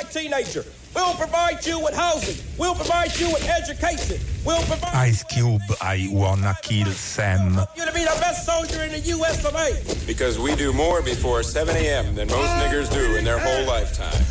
teenager. We'll provide you with housing. We'll provide you with education. We'll provide Ice Cube, I Wanna Kill Sam. you to be the best soldier in the U.S. of A. Because we do more before 7 a.m. than most niggers do in their whole lifetime.